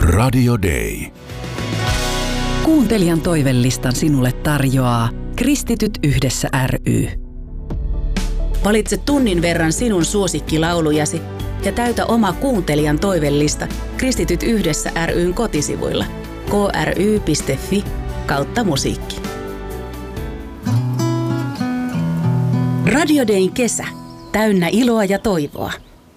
Radio Day. Kuuntelijan toivelistan sinulle tarjoaa Kristityt yhdessä ry. Valitse tunnin verran sinun suosikkilaulujasi ja täytä oma kuuntelijan toivellista Kristityt yhdessä ry:n kotisivuilla kry.fi/musiikki. Radio Dayn kesä. Täynnä iloa ja toivoa.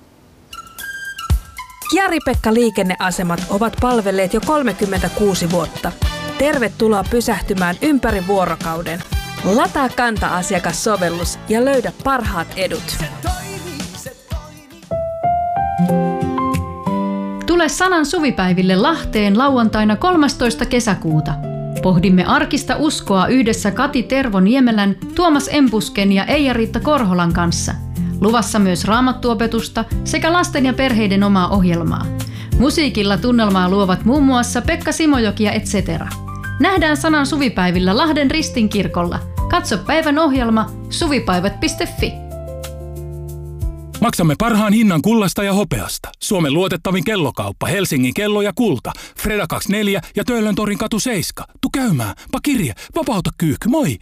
Jari-Pekka liikenneasemat ovat palvelleet jo 36 vuotta. Tervetuloa pysähtymään ympäri vuorokauden. Lataa Kanta-asiakassovellus ja löydä parhaat edut. Tule Sanan suvipäiville Lahteen lauantaina 13. kesäkuuta. Pohdimme arkista uskoa yhdessä Kati Tervo-Niemelän, Tuomas Empusken ja Eija-Riitta Korholan kanssa. Luvassa myös raamattuopetusta sekä lasten ja perheiden omaa ohjelmaa. Musiikilla tunnelmaa luovat muun muassa Pekka Simojoki ja etc. Nähdään Sanan suvipäivillä Lahden Ristinkirkolla. Katso päivän ohjelma suvipäivät.fi. Maksamme parhaan hinnan kullasta ja hopeasta. Suomen luotettavin kellokauppa, Helsingin kello ja kulta. Freda 24 ja Töölöntorin katu 7. Tu käymään, pakirje, vapauta kyykky, moi!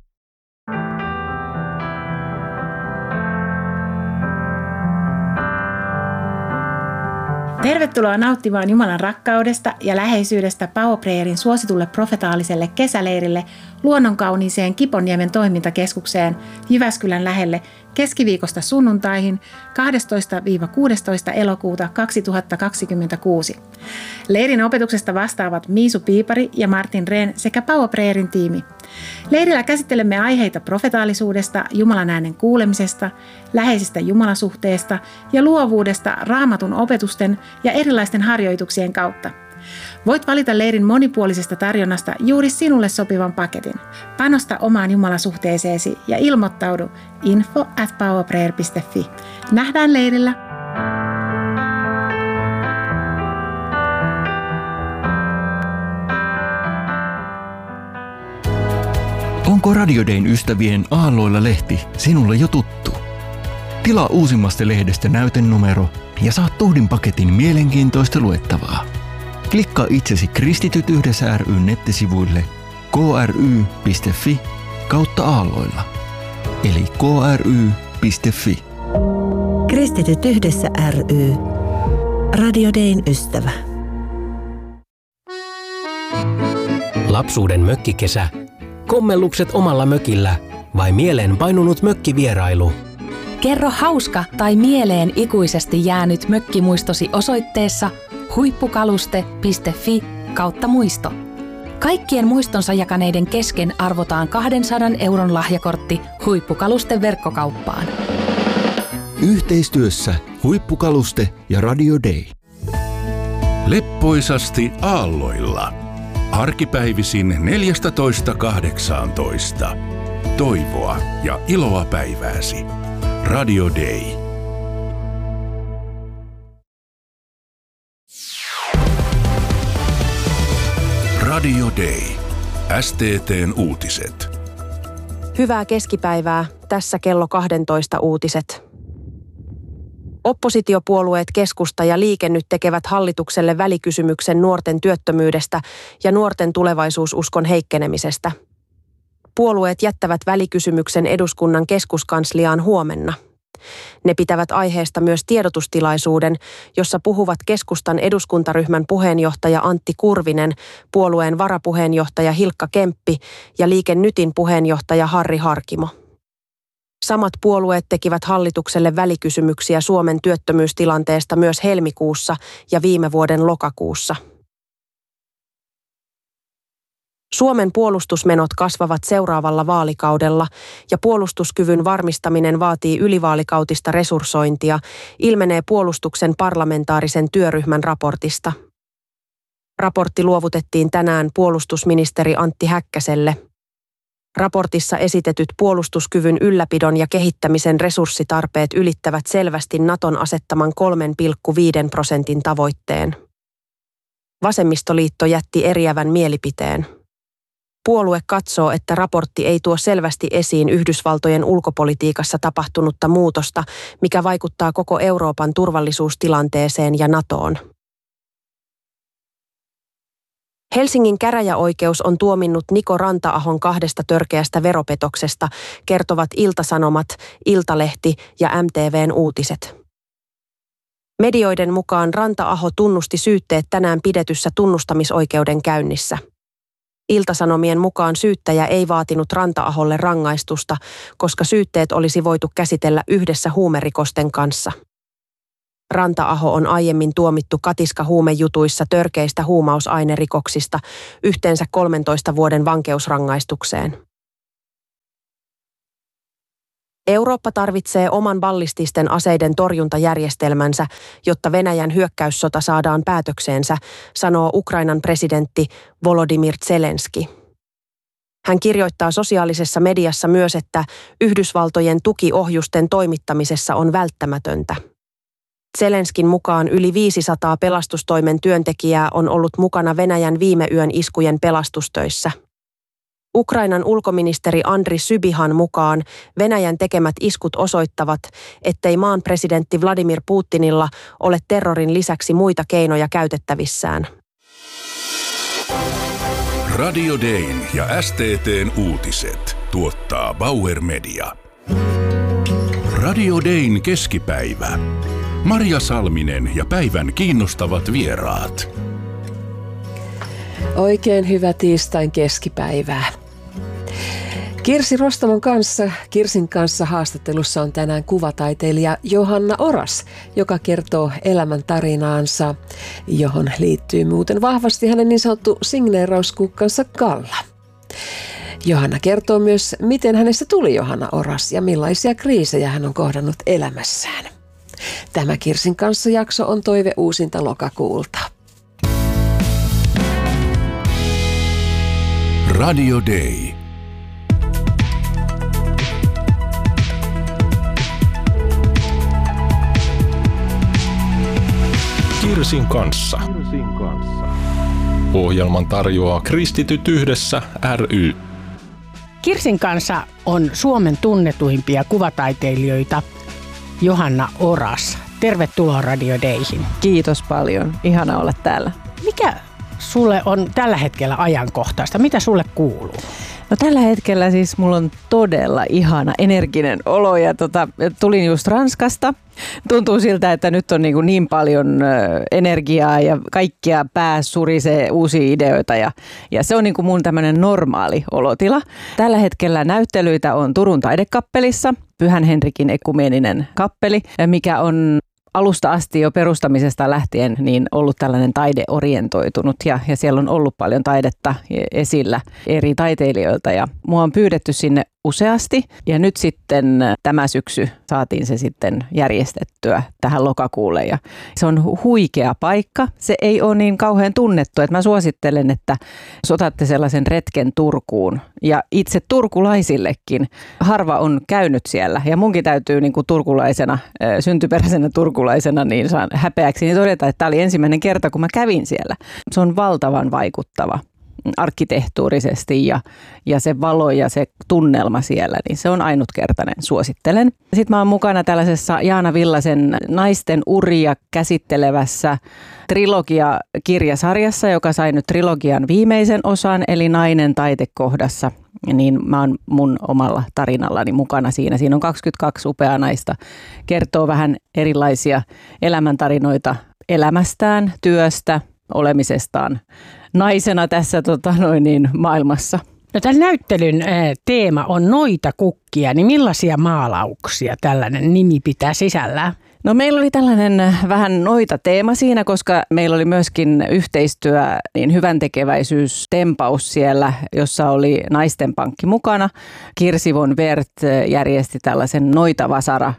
Tervetuloa nauttimaan Jumalan rakkaudesta ja läheisyydestä Power Prayerin suositulle profetaaliselle kesäleirille luonnonkauniiseen Kiponniemen toimintakeskukseen Jyväskylän lähelle keskiviikosta sunnuntaihin 12-16. elokuuta 2026. Leirin opetuksesta vastaavat Miisu Piipari ja Martin Rehn sekä Power Prayerin tiimi. Leirillä käsittelemme aiheita profetaalisuudesta, Jumalan äänen kuulemisesta, läheisestä jumalasuhteesta ja luovuudesta Raamatun opetusten ja erilaisten harjoituksien kautta. Voit valita leirin monipuolisesta tarjonnasta juuri sinulle sopivan paketin. Panosta omaan jumalasuhteeseesi ja ilmoittaudu info@powerprayer.fi. Nähdään leirillä! Onko Radio Dayn ystävien Aalloilla lehti sinulle jo tuttu? Tilaa uusimmasta lehdestä näytenumero ja saat tohdin paketin mielenkiintoista luettavaa. Klikkaa itsesi Kristityt yhdessä ry:n nettisivuille kry.fi/aalloilla eli kry.fi. Kristityt yhdessä ry. Radio Dayn ystävä. Lapsuuden mökkikesä, kommellukset omalla mökillä vai mieleen painunut mökkivierailu? Kerro hauska tai mieleen ikuisesti jäänyt mökkimuistosi osoitteessa huippukaluste.fi/muisto. Kaikkien muistonsa jakaneiden kesken arvotaan 200 € lahjakortti Huippukalusten verkkokauppaan. Yhteistyössä Huippukaluste ja Radio Day. Leppoisasti Aalloilla. Arkipäivisin 14:18. Toivoa ja iloa päivääsi. Radio Day. Radio Day. STT:n uutiset. Hyvää keskipäivää. Tässä kello 12 uutiset. Oppositiopuolueet Keskusta ja Liike Nyt tekevät hallitukselle välikysymyksen nuorten työttömyydestä ja nuorten tulevaisuususkon heikkenemisestä. Puolueet jättävät välikysymyksen eduskunnan keskuskansliaan huomenna. Ne pitävät aiheesta myös tiedotustilaisuuden, jossa puhuvat Keskustan eduskuntaryhmän puheenjohtaja Antti Kurvinen, puolueen varapuheenjohtaja Hilkka Kemppi ja Liike Nytin puheenjohtaja Harri Harkimo. Samat puolueet tekivät hallitukselle välikysymyksiä Suomen työttömyystilanteesta myös helmikuussa ja viime vuoden lokakuussa. Suomen puolustusmenot kasvavat seuraavalla vaalikaudella ja puolustuskyvyn varmistaminen vaatii ylivaalikautista resurssointia, ilmenee puolustuksen parlamentaarisen työryhmän raportista. Raportti luovutettiin tänään puolustusministeri Antti Häkkäselle. Raportissa esitetyt puolustuskyvyn ylläpidon ja kehittämisen resurssitarpeet ylittävät selvästi Naton asettaman 3,5% tavoitteen. Vasemmistoliitto jätti eriävän mielipiteen. Puolue katsoo, että raportti ei tuo selvästi esiin Yhdysvaltojen ulkopolitiikassa tapahtunutta muutosta, mikä vaikuttaa koko Euroopan turvallisuustilanteeseen ja NATOon. Helsingin käräjäoikeus on tuominnut Niko Ranta-ahon 2 törkeästä veropetoksesta, kertovat Ilta-Sanomat, Iltalehti ja MTV:n uutiset. Medioiden mukaan Ranta-aho tunnusti syytteet tänään pidetyssä tunnustamisoikeuden käynnissä. Ilta-Sanomien mukaan syyttäjä ei vaatinut Ranta-aholle rangaistusta, koska syytteet olisi voitu käsitellä yhdessä huumerikosten kanssa. Ranta-aho on aiemmin tuomittu katiska-huumejutuissa törkeistä huumausainerikoksista yhteensä 13 vuoden vankeusrangaistukseen. Eurooppa tarvitsee oman ballististen aseiden torjuntajärjestelmänsä, jotta Venäjän hyökkäyssota saadaan päätökseensä, sanoo Ukrainan presidentti Volodymyr Zelenski. Hän kirjoittaa sosiaalisessa mediassa myös, että Yhdysvaltojen tuki ohjusten toimittamisessa on välttämätöntä. Zelenskin mukaan yli 500 pelastustoimen työntekijää on ollut mukana Venäjän viime yön iskujen pelastustöissä. Ukrainan ulkoministeri Andri Sybihan mukaan Venäjän tekemät iskut osoittavat, ettei maan presidentti Vladimir Putinilla ole terrorin lisäksi muita keinoja käytettävissään. Radio Dayn ja STT:n uutiset tuottaa Bauer Media. Radio Dayn keskipäivä. Maria Salminen ja päivän kiinnostavat vieraat. Oikein hyvää tiistain keskipäivää. Kirsin kanssa haastattelussa on tänään kuvataiteilija Johanna Oras, joka kertoo elämän tarinaansa, johon liittyy muuten vahvasti hänen niin sanottu signeerauskukkansa Kalla. Johanna kertoo myös, miten hänestä tuli Johanna Oras ja millaisia kriisejä hän on kohdannut elämässään. Tämä Kirsin kanssa -jakso on toive uusinta lokakuulta. Radio Day. Kirsin kanssa. Ohjelman tarjoaa Kristityt yhdessä ry. Kirsin kanssa on Suomen tunnetuimpia kuvataiteilijoita Johanna Oras. Tervetuloa Radio Dayhin. Kiitos paljon. Ihana olla täällä. Mikä sulle on tällä hetkellä ajankohtaista? Mitä sulle kuuluu? No tällä hetkellä siis mulla on todella ihana energinen olo ja tulin just Ranskasta. Tuntuu siltä, että nyt on niin paljon energiaa ja kaikkia pää surisee uusia ideoita ja se on niin kuin mun tämmöinen normaali olotila. Tällä hetkellä näyttelyitä on Turun taidekappelissa, Pyhän Henrikin ekumeeninen kappeli, mikä on alusta asti jo perustamisesta lähtien niin ollut tällainen taideorientoitunut ja siellä on ollut paljon taidetta esillä eri taiteilijoilta ja mua on pyydetty sinne useasti ja nyt sitten tämä syksy saatiin se sitten järjestettyä tähän lokakuulle ja se on huikea paikka. Se ei ole niin kauhean tunnettu, että mä suosittelen, että otatte sellaisen retken Turkuun ja itse turkulaisillekin. Harva on käynyt siellä ja munkin täytyy niin kuin turkulaisena, syntyperäisenä turkulaisena niin saan häpeäksi todeta, että tämä oli ensimmäinen kerta, kun mä kävin siellä. Se on valtavan vaikuttava arkkitehtuurisesti ja se valo ja se tunnelma siellä, niin se on ainutkertainen, suosittelen. Sitten mä oon mukana tällaisessa Jaana Villasen naisten uria käsittelevässä trilogia-kirjasarjassa, joka sai nyt trilogian viimeisen osan, eli Nainen taitekohdassa. Niin mä oon mun omalla tarinallani mukana siinä. Siinä on 22 upeaa naista, kertoo vähän erilaisia elämäntarinoita elämästään, työstä, olemisestaan naisena tässä maailmassa. No, tämän näyttelyn teema on noita kukkia, niin millaisia maalauksia tällainen nimi pitää sisällään? No meillä oli tällainen vähän noita teema siinä, koska meillä oli myöskin yhteistyö, niin hyväntekeväisyystempaus siellä, jossa oli Naisten Pankki mukana. Kirsi von Werth järjesti tällaisen Noita Vasara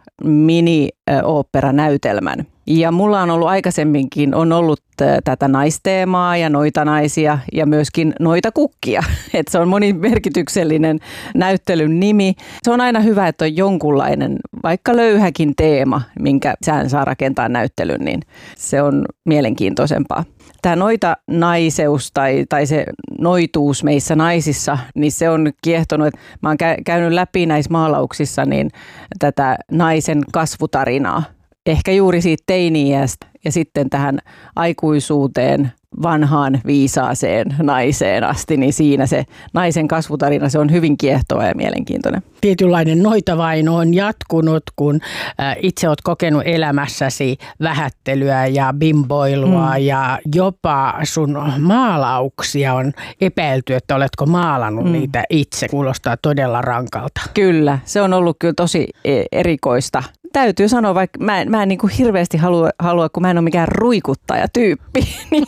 mini-ooperanäytelmän. Ja mulla on ollut aikaisemminkin tätä naisteemaa ja noita naisia ja myöskin noita kukkia. Että se on monimerkityksellinen näyttelyn nimi. Se on aina hyvä, että on jonkunlainen, vaikka löyhäkin teema, minkä sään saa rakentaa näyttelyn, niin se on mielenkiintoisempaa. Tämä noita naiseus tai se noituus meissä naisissa, niin se on kiehtonut. Mä oon käynyt läpi näissä maalauksissa niin tätä naisen kasvutarinaa. Ehkä juuri siitä teini-iästä ja sitten tähän aikuisuuteen vanhaan viisaaseen naiseen asti, niin siinä se naisen kasvutarina, se on hyvin kiehtova ja mielenkiintoinen. Tietynlainen noitavaino on jatkunut, kun itse olet kokenut elämässäsi vähättelyä ja bimboilua ja jopa sun maalauksia on epäilty, että oletko maalannut niitä itse. Kuulostaa todella rankalta. Kyllä, se on ollut kyllä tosi erikoista. Täytyy sanoa, vaikka mä en niin kuin hirveästi halua, kun mä en ole mikään ruikuttajatyyppi,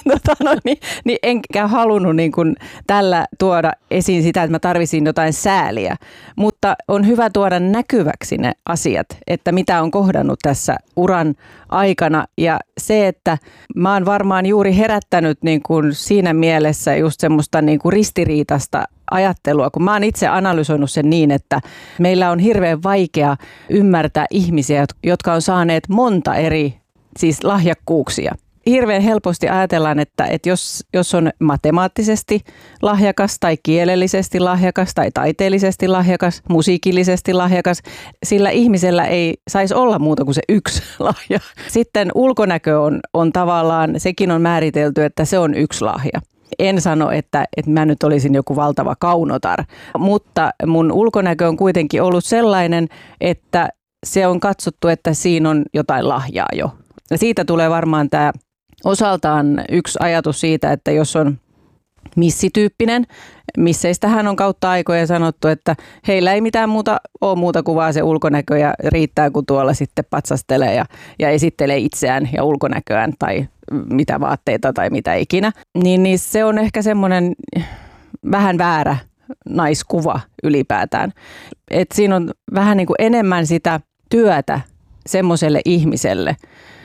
niin enkä halunnut niin kuin tällä tuoda esiin sitä, että mä tarvisin jotain sääliä. Mutta on hyvä tuoda näkyväksi ne asiat, että mitä on kohdannut tässä uran aikana. Ja se, että mä oon varmaan juuri herättänyt niin kuin siinä mielessä just semmoista niin kuin ristiriitasta ajattelua, kun mä oon itse analysoinut sen niin, että meillä on hirveän vaikea ymmärtää ihmisiä, jotka on saaneet monta eri siis lahjakkuuksia. Hirveän helposti ajatellaan, että jos on matemaattisesti lahjakas tai kielellisesti lahjakas tai taiteellisesti lahjakas, musiikillisesti lahjakas, sillä ihmisellä ei saisi olla muuta kuin se yksi lahja. Sitten ulkonäkö on tavallaan, sekin on määritelty, että se on yksi lahja. En sano, että mä nyt olisin joku valtava kaunotar, mutta mun ulkonäkö on kuitenkin ollut sellainen, että se on katsottu, että siinä on jotain lahjaa jo. Ja siitä tulee varmaan tämä osaltaan yksi ajatus siitä, että jos on missityyppinen, misseistähän on kautta aikojen sanottu, että heillä ei mitään muuta kuin vaan se ulkonäkö ja riittää, kun tuolla sitten patsastelee ja esittelee itseään ja ulkonäköään tai mitä vaatteita tai mitä ikinä. Niin se on ehkä semmoinen vähän väärä naiskuva ylipäätään. Et siinä on vähän niin kuin enemmän sitä työtä semmoiselle ihmiselle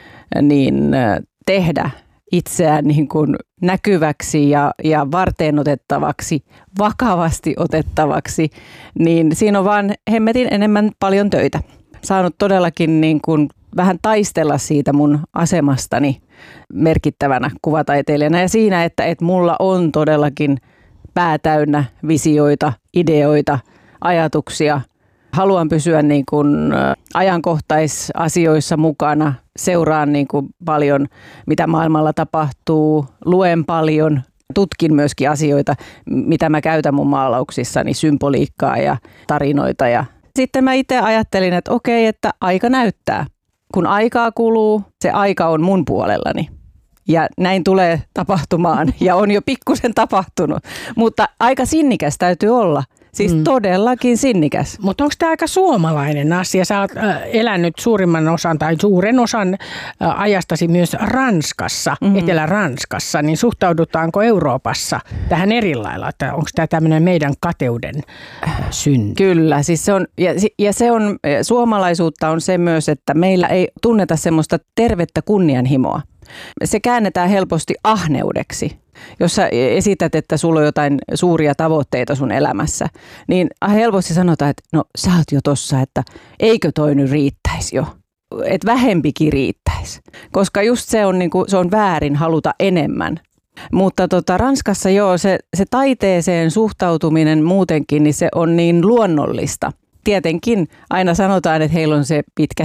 niin tehdä itseään niin kuin näkyväksi ja varteenotettavaksi, vakavasti otettavaksi, niin siinä on vaan hemmetin enemmän paljon töitä. Saanut todellakin niin kuin vähän taistella siitä mun asemastani merkittävänä kuvataiteilijana ja siinä, että mulla on todellakin pää täynnä visioita, ideoita, ajatuksia. Haluan pysyä niin kuin ajankohtaisasioissa mukana, seuraan niin kuin paljon, mitä maailmalla tapahtuu, luen paljon, tutkin myöskin asioita, mitä mä käytän mun maalauksissani, symboliikkaa ja tarinoita. Ja sitten mä itse ajattelin, että okei, että aika näyttää. Kun aikaa kuluu, se aika on mun puolellani. Ja näin tulee tapahtumaan ja on jo pikkusen tapahtunut, mutta aika sinnikäs täytyy olla. Siis todellakin sinnikäs. Mutta onko tämä aika suomalainen asia? Sä oot elänyt suurimman osan tai suuren osan ajastasi myös Ranskassa, Etelä-Ranskassa, niin suhtaudutaanko Euroopassa tähän eri lailla? Onko tämä tämmöinen meidän kateuden synti? Kyllä, siis se on, ja se on, suomalaisuutta on se myös, että meillä ei tunneta semmoista tervettä kunnianhimoa. Se käännetään helposti ahneudeksi. Jos sä esität, että sulla on jotain suuria tavoitteita sun elämässä, niin helposti sanotaan, että no sä oot jo tossa, että eikö toi nyt riittäisi jo, että vähempikin riittäisi. Koska just se on, niinku, se on väärin haluta enemmän. Mutta Ranskassa joo, se taiteeseen suhtautuminen muutenkin, niin se on niin luonnollista. Tietenkin aina sanotaan, että heillä on se pitkä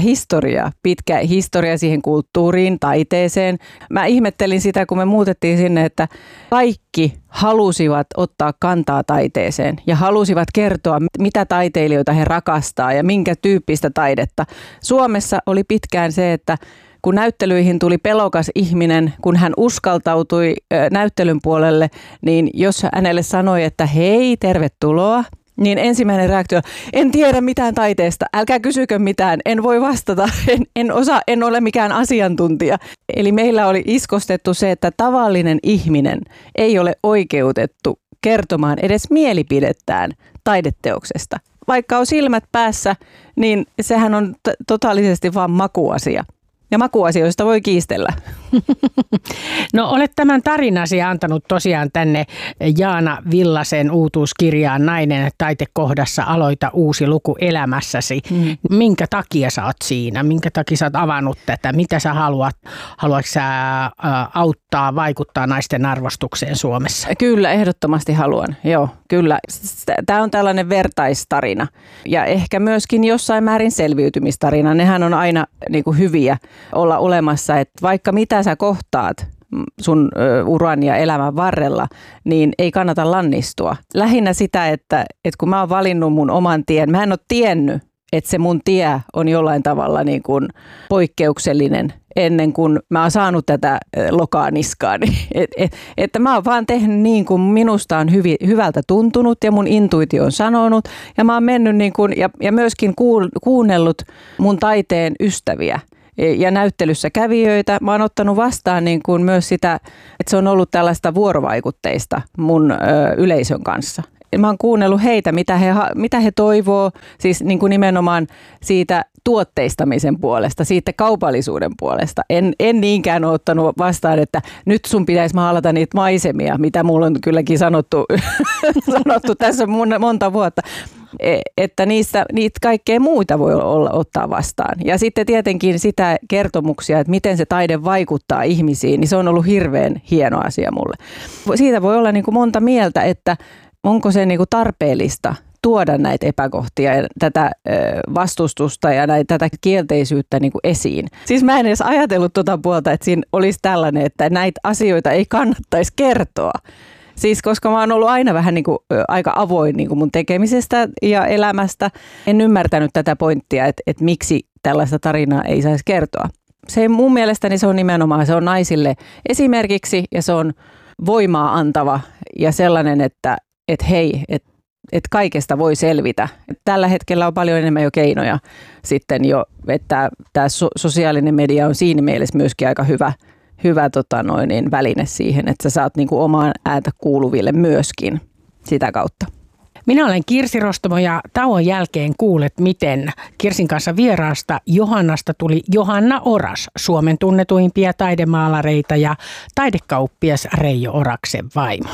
historia siihen kulttuuriin, taiteeseen. Mä ihmettelin sitä, kun me muutettiin sinne, että kaikki halusivat ottaa kantaa taiteeseen ja halusivat kertoa, mitä taiteilijoita he rakastaa ja minkä tyyppistä taidetta. Suomessa oli pitkään se, että kun näyttelyihin tuli pelokas ihminen, kun hän uskaltautui näyttelyn puolelle, niin jos hänelle sanoi, että hei, tervetuloa, niin ensimmäinen reaktio, en tiedä mitään taiteesta, älkää kysykö mitään, en voi vastata, en osaa, en ole mikään asiantuntija. Eli meillä oli iskostettu se, että tavallinen ihminen ei ole oikeutettu kertomaan edes mielipidettään taideteoksesta. Vaikka on silmät päässä, niin sehän on totaalisesti vain makuasia. Ja makuasioista voi kiistellä. No olet tämän tarinasi antanut tosiaan tänne Jaana Villasen uutuuskirjaan Nainen taitekohdassa aloita uusi luku elämässäsi. Minkä takia sä oot siinä? Minkä takia sä oot avannut tätä? Mitä sä haluat? Haluatko sä auttaa, vaikuttaa naisten arvostukseen Suomessa? Kyllä, ehdottomasti haluan. Joo, kyllä. Tämä on tällainen vertaistarina ja ehkä myöskin jossain määrin selviytymistarina. Nehän on aina niin kuin hyviä olla olemassa, että vaikka mitä sä kohtaat sun uran ja elämän varrella, niin ei kannata lannistua. Lähinnä sitä, että kun mä oon valinnut mun oman tien, mä en ole tiennyt, että se mun tie on jollain tavalla niin kuin poikkeuksellinen ennen kuin mä oon saanut tätä lokaa niskaani. Että mä oon vaan tehnyt niin kuin minusta on hyvältä tuntunut ja mun intuitio on sanonut. Ja mä oon mennyt niin kuin, ja myöskin kuunnellut mun taiteen ystäviä ja näyttelyssä kävijöitä. Mä oon ottanut vastaan niin kuin myös sitä, että se on ollut tällaista vuorovaikutteista mun yleisön kanssa. Mä oon kuunnellut heitä, mitä he toivoo, siis niin kuin nimenomaan siitä tuotteistamisen puolesta, siitä kaupallisuuden puolesta. En niinkään ole ottanut vastaan, että nyt sun pitäisi maalata niitä maisemia, mitä mulla on kylläkin sanottu tässä monta vuotta. Että niitä kaikkea muuta voi ottaa vastaan. Ja sitten tietenkin sitä kertomuksia, että miten se taide vaikuttaa ihmisiin, niin se on ollut hirveän hieno asia mulle. Siitä voi olla niin kuin monta mieltä, että onko se niin kuin tarpeellista tuoda näitä epäkohtia ja tätä vastustusta ja tätä kielteisyyttä niin kuin esiin. Siis mä en edes ajatellut tuota puolta, että siinä olisi tällainen, että näitä asioita ei kannattaisi kertoa. Siis koska mä oon ollut aina vähän niin kuin aika avoin niin kuin mun tekemisestä ja elämästä. En ymmärtänyt tätä pointtia, että miksi tällaista tarinaa ei saisi kertoa. Se mun mielestäni se on nimenomaan, se on naisille esimerkiksi ja se on voimaa antava ja sellainen, että hei, että kaikesta voi selvitä. Tällä hetkellä on paljon enemmän jo keinoja sitten jo, että tämä sosiaalinen media on siinä mielessä myöskin aika hyvä väline siihen, että sä saat niinku omaan ääntä kuuluville myöskin sitä kautta. Minä olen Kirsi Rostomo ja tauon jälkeen kuulet, miten Kirsin kanssa vieraasta Johannasta tuli Johanna Oras, Suomen tunnetuimpia taidemaalareita ja taidekauppias Reijo Oraksen vaimo.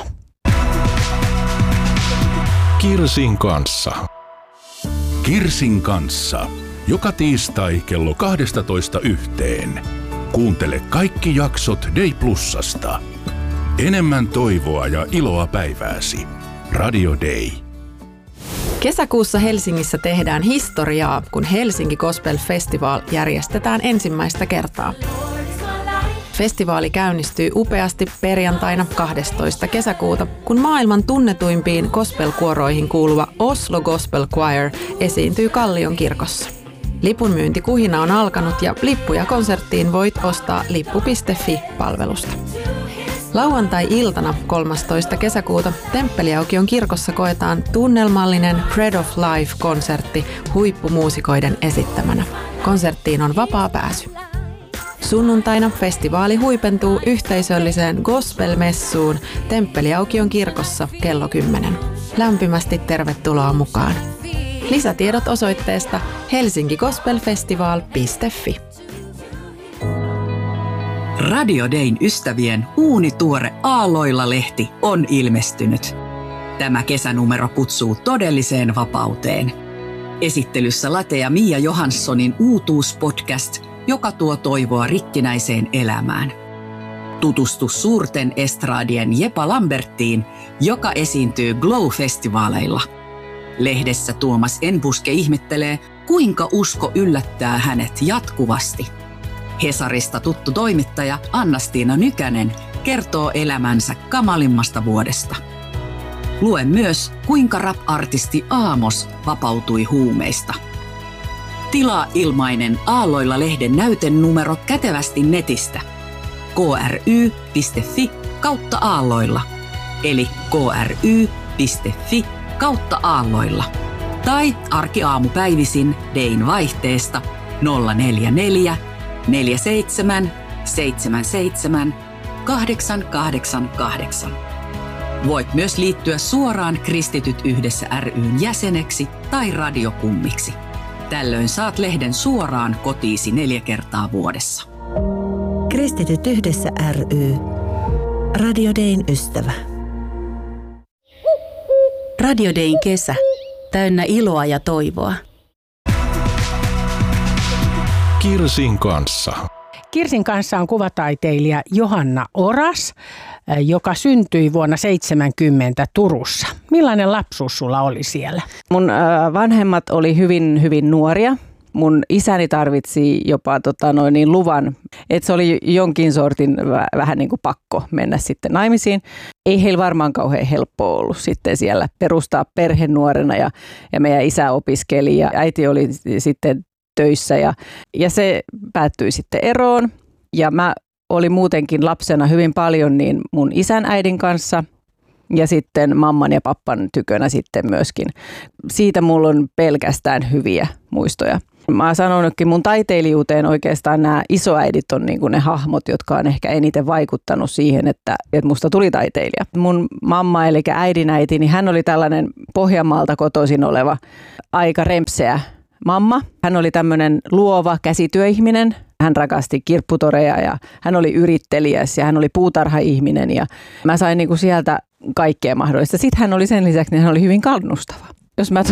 Kirsin kanssa. Kirsin kanssa. Joka tiistai kello 12:00. Kuuntele kaikki jaksot Day Plusasta. Enemmän toivoa ja iloa päivääsi. Radio Day. Kesäkuussa Helsingissä tehdään historiaa, kun Helsinki Gospel Festival järjestetään ensimmäistä kertaa. Festivaali käynnistyy upeasti perjantaina 12. kesäkuuta, kun maailman tunnetuimpiin gospel-kuoroihin kuuluva Oslo Gospel Choir esiintyy Kallion kirkossa. Lipunmyyntikuhina on alkanut ja lippuja konserttiin voit ostaa lippu.fi-palvelusta. Lauantai-iltana 13. kesäkuuta Temppeliaukion kirkossa koetaan tunnelmallinen Bread of Life-konsertti huippumuusikoiden esittämänä. Konserttiin on vapaa pääsy. Sunnuntaina festivaali huipentuu yhteisölliseen gospel-messuun Temppeliaukion kirkossa kello 10. Lämpimästi tervetuloa mukaan. Lisätiedot osoitteesta helsinkigospelfestival.fi. Radio Dayn ystävien uunituore Aalloilla-lehti on ilmestynyt. Tämä kesänumero kutsuu todelliseen vapauteen. Esittelyssä Late ja Mia Johanssonin uutuuspodcast, joka tuo toivoa rikkinäiseen elämään. Tutustu suurten estradien Jepa Lambertiin, joka esiintyy Glow-festivaaleilla. Lehdessä Tuomas Enbuske ihmettelee, kuinka usko yllättää hänet jatkuvasti. Hesarista tuttu toimittaja Anna-Stiina Nykänen kertoo elämänsä kamalimmasta vuodesta. Lue myös, kuinka rap-artisti Aamos vapautui huumeista. Tilaa ilmainen Aalloilla-lehden näytenumero kätevästi netistä. kry.fi/aalloilla eli kry.fi/aalloilla. Tai arkiaamupäivisin Dayn vaihteesta 044 47 77 888. Voit myös liittyä suoraan Kristityt yhdessä ry:n jäseneksi tai radiokummiksi. Tällöin saat lehden suoraan kotiisi 4 kertaa vuodessa. Kristityt yhdessä ry. Radio Dayn ystävä. Radio Dayn kesä. Täynnä iloa ja toivoa. Kirsin kanssa. Kirsin kanssa on kuvataiteilija Johanna Oras, joka syntyi vuonna 1970 Turussa. Millainen lapsuus sulla oli siellä? Mun vanhemmat oli hyvin, hyvin nuoria. mun isäni tarvitsi jopa luvan, että se oli jonkin sortin vähän niin kuin pakko mennä sitten naimisiin. Ei heillä varmaan kauhean helppoa ollut sitten siellä perustaa perhe nuorena ja meidän isä opiskeli ja äiti oli sitten töissä ja se päättyi sitten eroon ja mä olin muutenkin lapsena hyvin paljon niin mun isän äidin kanssa ja sitten mamman ja pappan tykönä sitten myöskin. Siitä mulla on pelkästään hyviä muistoja. Mä oon sanonutkin mun taiteilijuuteen oikeastaan nämä isoäidit on niin kuin ne hahmot, jotka on ehkä eniten vaikuttanut siihen, että musta tuli taiteilija. Mun mamma eli äidinäiti, niin hän oli tällainen Pohjanmaalta kotoisin oleva aika rempseä mamma. Hän oli tämmöinen luova käsityöihminen. Hän rakasti kirpputoreja ja hän oli yritteliäs ja hän oli puutarhaihminen ja mä sain niinku sieltä kaikkea mahdollista. Sitten hän oli sen lisäksi, niin hän oli hyvin kannustava. Jos mä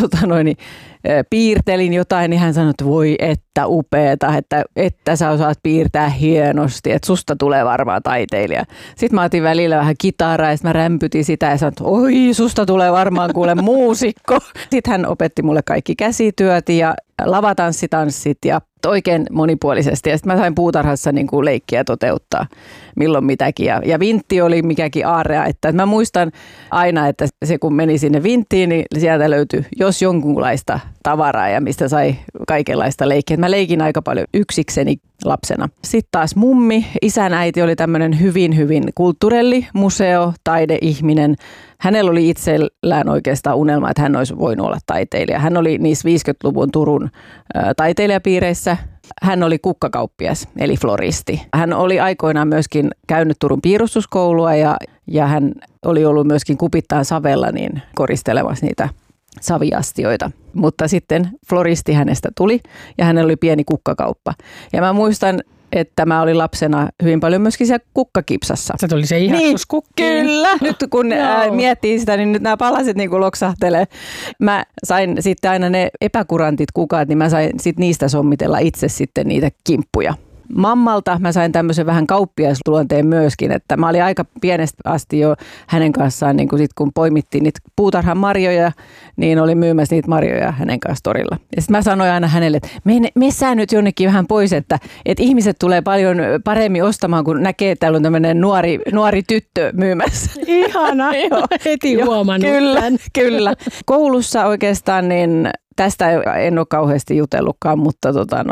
piirtelin jotain, niin hän sanoi, että voi että upeeta, että sä osaat piirtää hienosti, että susta tulee varmaan taiteilija. Sitten mä otin välillä vähän kitaraa ja sitten mä rämpytin sitä ja sanoin, että oi susta tulee varmaan kuule muusikko. Sitten hän opetti mulle kaikki käsityöt ja lavatanssitanssit ja oikein monipuolisesti. Ja sitten mä sain puutarhassa niin kuin leikkiä toteuttaa milloin mitäkin. Ja vintti oli mikäkin aarea. Että mä muistan aina, että se kun meni sinne vinttiin, niin sieltä löytyi jos jonkunlaista tavaraa ja mistä sai kaikenlaista leikkiä. Mä leikin aika paljon yksikseni lapsena. Sitten taas mummi, isän äiti oli tämmöinen hyvin kulttuurelli, museo, taideihminen. Hänellä oli itsellään oikeastaan unelma, että hän olisi voinut olla taiteilija. Hän oli niissä 50-luvun Turun taiteilijapiireissä. Hän oli kukkakauppias, eli floristi. Hän oli aikoinaan myöskin käynyt Turun piirustuskoulua ja hän oli ollut myöskin Kupittaan Savella niin koristelemassa niitä saviastioita. Mutta sitten floristi hänestä tuli ja hänellä oli pieni kukkakauppa. Ja mä muistan, että mä olin lapsena hyvin paljon myöskin siellä kukkakipsassa. Se tuli se ihastus kukkiin. Kyllä. Nyt kun miettii sitä, niin nyt nämä palaset niin kuin loksahtelee. Mä sain sitten aina ne epäkurantit kukat, niin mä sain sitten niistä sommitella itse sitten niitä kimppuja. Mammalta mä sain tämmöisen vähän kauppiasluonteen myöskin, että mä olin aika pienestä asti jo hänen kanssaan, niin kun, kun poimittiin niitä puutarhan marjoja, niin olin myymässä niitä marjoja hänen kanssa torilla. Ja sitten mä sanoin aina hänelle, että me sää nyt jonnekin vähän pois, että ihmiset tulee paljon paremmin ostamaan, kun näkee, että täällä on tämmöinen nuori tyttö myymässä. Ihana, heti huomannut. Kyllä. Koulussa oikeastaan niin tästä en ole kauheasti jutellutkaan, mutta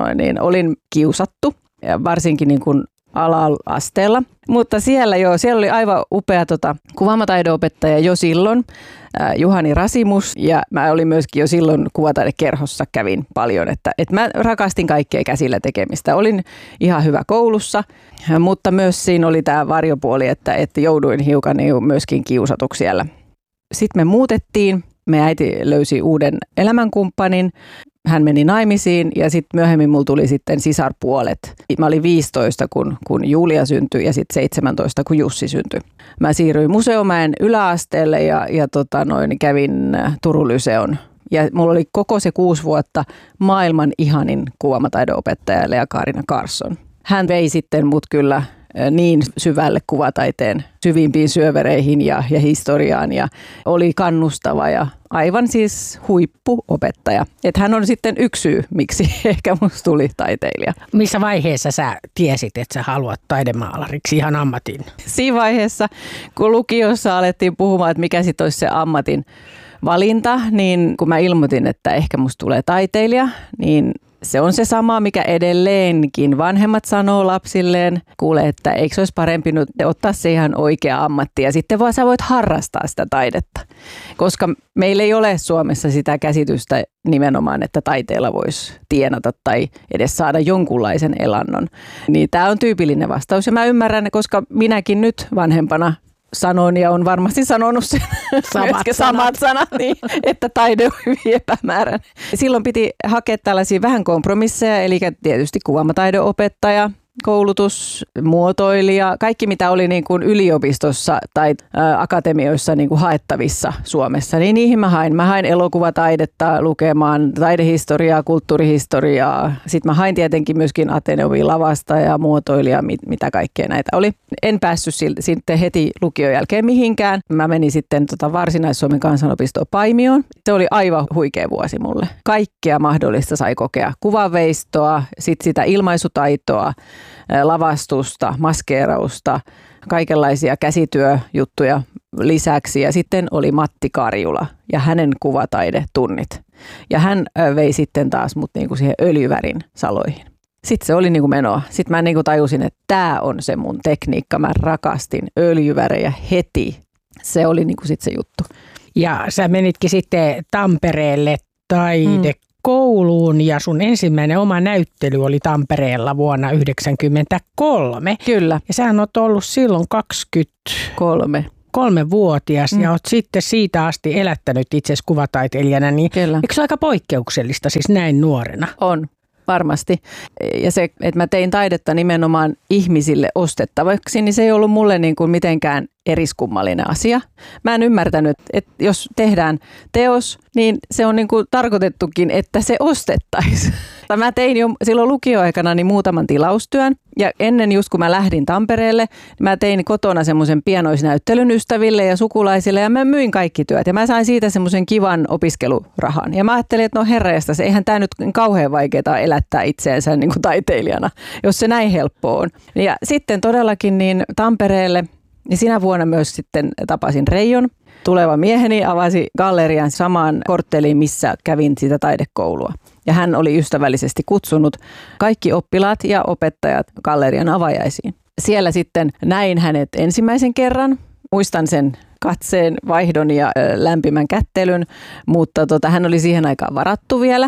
olin kiusattu. Ja varsinkin niin kuin ala-asteella. Mutta siellä oli aivan upea kuvaamataideopettaja jo silloin, Juhani Rasimus. Ja mä olin myöskin jo silloin kuvataidekerhossa kävin paljon, että mä rakastin kaikkea käsillä tekemistä. Olin ihan hyvä koulussa, mutta myös siinä oli tämä varjopuoli, että jouduin hiukan myöskin kiusatuksi siellä. Sitten me muutettiin. Meidän äiti löysi uuden elämänkumppanin. Hän meni naimisiin ja sitten myöhemmin mulla tuli sitten sisarpuolet. Mä olin 15, kun Julia syntyi ja sitten 17, kun Jussi syntyi. Mä siirryin Museomäen yläasteelle ja kävin Turun Lyseon. Ja mulla oli koko se 6 vuotta maailman ihanin kuvaamataideopettaja Lea-Kaarina Carson. Hän vei sitten mut kyllä niin syvälle kuvataiteen syvimpiin syövereihin ja historiaan ja oli kannustava ja aivan siis huippuopettaja. Että hän on sitten yksi syy, miksi ehkä musta tuli taiteilija. Missä vaiheessa sä tiesit, että sä haluat taidemaalariksi ihan ammatin? Siinä vaiheessa, kun lukiossa alettiin puhumaan, että mikä sitten olisi se ammatin valinta, niin kun mä ilmoitin, että ehkä musta tulee taiteilija, niin se on se sama, mikä edelleenkin vanhemmat sanoo lapsilleen. Kuule, että eikö se olisi parempi nyt ottaa se ihan oikea ammatti ja sitten vaan sä voit harrastaa sitä taidetta. Koska meillä ei ole Suomessa sitä käsitystä nimenomaan, että taiteella voisi tienata tai edes saada jonkunlaisen elannon. Niin tämä on tyypillinen vastaus ja mä ymmärrän, koska minäkin nyt vanhempana sanon ja on varmasti sanonut sen samat sanat niin, että taide on hyvin epämääräinen. Silloin piti hakea tällaisia vähän kompromisseja, eli tietysti kuvaamataideopettaja, taidekoulutus, muotoilija, kaikki mitä oli niin kuin yliopistossa tai akatemioissa niin kuin haettavissa Suomessa, niin niihin mä hain. Mä hain elokuvataidetta lukemaan, taidehistoriaa, kulttuurihistoriaa. Sitten mä hain tietenkin myöskin Ateneumin lavasta ja muotoilija, mitä kaikkea näitä oli. En päässyt sitten heti lukion jälkeen mihinkään. Mä menin sitten Varsinais-Suomen kansanopistoon Paimioon. Se oli aivan huikea vuosi mulle. Kaikkea mahdollista sai kokea. Kuvanveistoa, sitten sitä ilmaisutaitoa, lavastusta, maskeerausta, kaikenlaisia käsityöjuttuja lisäksi. Ja sitten oli Matti Karjula ja hänen kuvataidetunnit. Ja hän vei sitten taas mut niinku siihen öljyvärin saloihin. Sitten se oli niinku menoa. Sitten mä niinku tajusin, että tämä on se mun tekniikka. Mä rakastin öljyvärejä heti. Se oli niinku sit se juttu. Ja sä menitkin sitten Tampereelle taidekouluun ja sun ensimmäinen oma näyttely oli Tampereella vuonna 1993. Kyllä. Ja sähän oot ollut silloin 23-vuotias ja oot sitten siitä asti elättänyt itsesi kuvataiteilijana. Niin Kyllä. Eikö se ole aika poikkeuksellista siis näin nuorena? On. Varmasti. Ja se, että mä tein taidetta nimenomaan ihmisille ostettavaksi, niin se ei ollut mulle niin kuin mitenkään eriskummallinen asia. Mä en ymmärtänyt, että jos tehdään teos, niin se on niin kuin tarkoitettukin, että se ostettaisiin. Mä tein jo silloin lukioaikana niin muutaman tilaustyön ja ennen just kun mä lähdin Tampereelle, niin mä tein kotona semmoisen pienoisnäyttelyn ystäville ja sukulaisille ja mä myin kaikki työt ja mä sain siitä semmoisen kivan opiskelurahan. Ja mä ajattelin, että no herranjestas, eihän tää nyt kauhean vaikeaa elättää itseensä niin kuin taiteilijana, jos se näin helppoa on. Ja sitten todellakin niin Tampereelle, niin sinä vuonna myös sitten tapasin Reijon. Tuleva mieheni avasi gallerian samaan kortteliin, missä kävin sitä taidekoulua. Ja hän oli ystävällisesti kutsunut kaikki oppilaat ja opettajat gallerian avajaisiin. Siellä sitten näin hänet ensimmäisen kerran. Muistan sen katseen vaihdon ja lämpimän kättelyn, mutta hän oli siihen aikaan varattu vielä,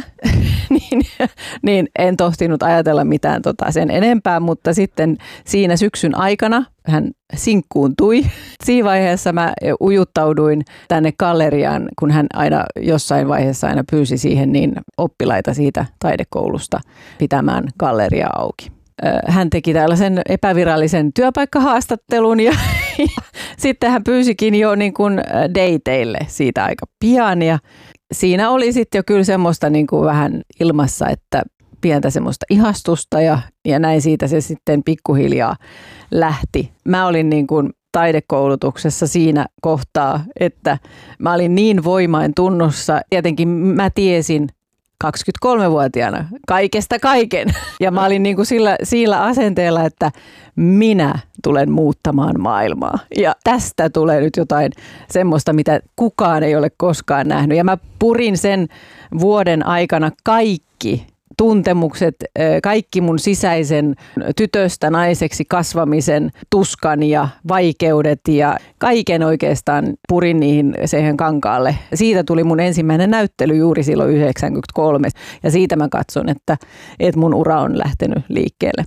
niin en tohtinut ajatella mitään sen enempää, mutta sitten siinä syksyn aikana hän sinkkuuntui. Siinä vaiheessa mä ujuttauduin tänne galleriaan, kun hän aina jossain vaiheessa aina pyysi siihen niin oppilaita siitä taidekoulusta pitämään galleriaa auki. Hän teki tällaisen epävirallisen työpaikkahaastattelun ja sitten hän pyysikin jo niin kuin dateille siitä aika pian ja siinä oli sitten jo kyllä semmoista niin kuin vähän ilmassa, että pientä semmoista ihastusta ja näin siitä se sitten pikkuhiljaa lähti. Mä olin niin kuin taidekoulutuksessa siinä kohtaa, että mä olin niin voimain tunnossa. Tietenkin mä tiesin 23-vuotiaana kaikesta kaiken. Ja mä olin niin kuin sillä asenteella, että minä tulen muuttamaan maailmaa. Ja tästä tulee nyt jotain semmoista, mitä kukaan ei ole koskaan nähnyt. Ja mä purin sen vuoden aikana kaikki tuntemukset, kaikki mun sisäisen tytöstä naiseksi kasvamisen tuskan ja vaikeudet ja kaiken oikeastaan purin niihin siihen kankaalle. Siitä tuli mun ensimmäinen näyttely juuri silloin 1993 ja siitä mä katson, että mun ura on lähtenyt liikkeelle.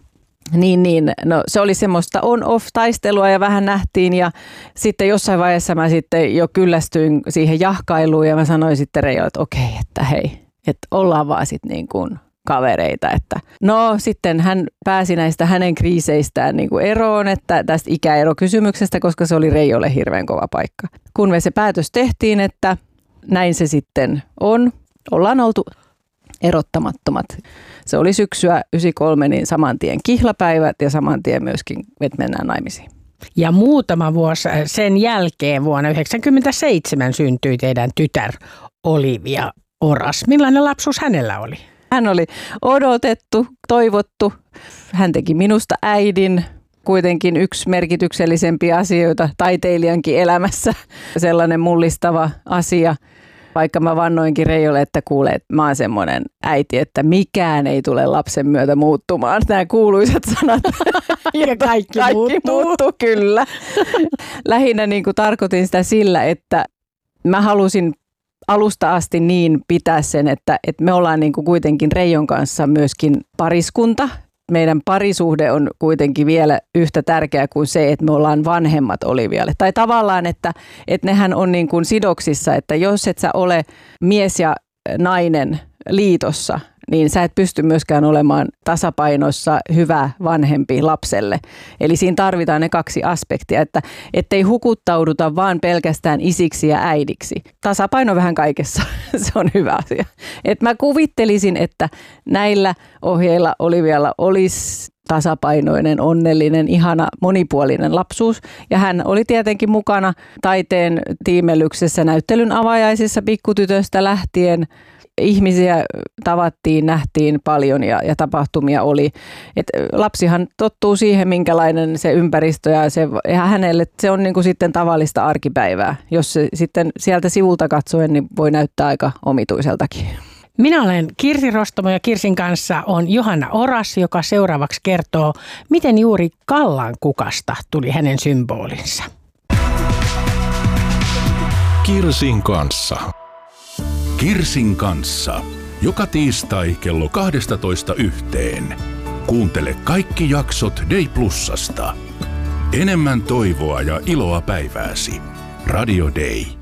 No se oli semmoista on-off-taistelua ja vähän nähtiin ja sitten jossain vaiheessa mä sitten jo kyllästyin siihen jahkailuun ja mä sanoin sitten Reijolle, että okei, että hei, että ollaan vaan sitten niin kuin kavereita. Että no sitten hän pääsi näistä hänen kriiseistään niin kuin eroon, että tästä ikäerokysymyksestä, koska se oli Reijolle hirveän kova paikka. Kun me se päätös tehtiin, että näin se sitten on, ollaan oltu erottamattomat. Se oli syksyä 1993, niin saman tien kihlapäivät ja saman tien myöskin, että mennään naimisiin. Ja muutama vuosi sen jälkeen vuonna 1997 syntyi teidän tytär Olivia Oras. Millainen lapsuus hänellä oli? Hän oli odotettu, toivottu. Hän teki minusta äidin. Kuitenkin yksi merkityksellisempiä asioita taiteilijankin elämässä. Sellainen mullistava asia. Vaikka mä vannoinkin Reijolle, että kuule, että mä oon semmoinen äiti, että mikään ei tule lapsen myötä muuttumaan. Nämä kuuluisat sanat. Ja kaikki muuttuu. Kyllä. Lähinnä niin kuin tarkoitin sitä sillä, että mä halusin alusta asti niin pitää sen, että me ollaan niin kuin kuitenkin Reijon kanssa myöskin pariskunta. Meidän parisuhde on kuitenkin vielä yhtä tärkeä kuin se, että me ollaan vanhemmat Olivialle. Tai tavallaan, että nehän on niin kuin sidoksissa, että jos et sä ole mies ja nainen liitossa, niin sä et pysty myöskään olemaan tasapainossa hyvä vanhempi lapselle. Eli siinä tarvitaan ne 2 aspektia, että ettei hukuttauduta vaan pelkästään isiksi ja äidiksi. Tasapaino vähän kaikessa, se on hyvä asia. Et mä kuvittelisin, että näillä ohjeilla Olivialla olisi tasapainoinen, onnellinen, ihana, monipuolinen lapsuus. Ja hän oli tietenkin mukana taiteen tiimellyksessä näyttelyn avajaisissa pikkutytöstä lähtien. Ihmisiä tavattiin, nähtiin paljon ja tapahtumia oli. Et lapsihan tottuu siihen, minkälainen se ympäristö ja hänelle se on niinku sitten tavallista arkipäivää. Jos se sitten sieltä sivulta katsoen, niin voi näyttää aika omituiseltakin. Minä olen Kirsi Rostomo ja Kirsin kanssa on Johanna Oras, joka seuraavaksi kertoo, miten juuri Kallan kukasta tuli hänen symbolinsa. Kirsin kanssa. Kirsin kanssa. Joka tiistai kello 12 yhteen. Kuuntele kaikki jaksot Day Plusasta. Enemmän toivoa ja iloa päivääsi. Radio Day.